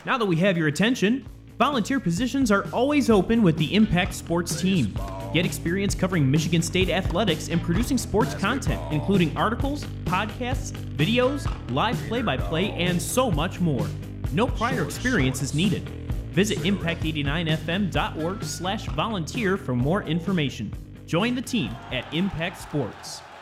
Now that we have your attention, volunteer positions are always open with the Impact Sports team. Get experience covering Michigan State athletics and producing sports content, including articles, podcasts, videos, live play-by-play, and so much more. No prior experience is needed. Visit impact89fm.org/volunteer for more information. Join the team at Impact Sports.